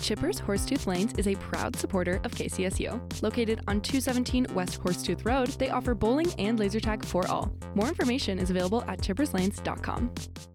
Chippers Horsetooth Lanes is a proud supporter of KCSU. Located on 217 West Horsetooth Road, they offer bowling and laser tag for all. More information is available at chipperslanes.com.